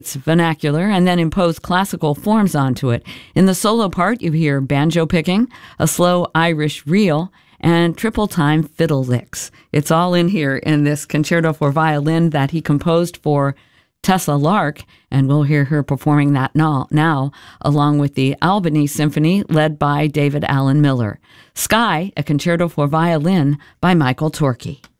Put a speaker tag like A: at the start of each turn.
A: It's vernacular and then imposed classical forms onto it. In the solo part, you hear banjo picking, a slow Irish reel, and triple-time fiddle licks. It's all in here in this concerto for violin that he composed for Tessa Lark, and we'll hear her performing that now, along with the Albany Symphony led by David Allen Miller. Sky, a concerto for violin by Michael Torke.